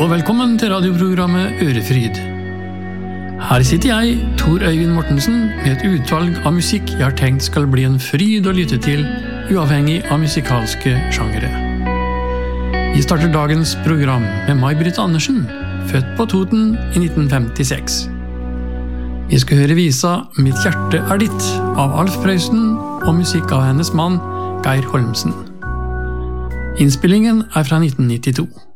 og velkommen til radioprogrammet Ørefryd. Her sitter jeg, Tor Øyvind Mortensen, med et utvalg av musikk jeg har tenkt skal bli en fryd å lytte til, uavhengig av musikalske sjangere. Vi starter dagens program med May-Britt Andersen, født på Toten i 1956. Vi skal høre visa «Mitt hjerte er ditt» av Alf Prøysen og musikk av hennes mann, Geir Holmsen. Innspillingen er fra 1992.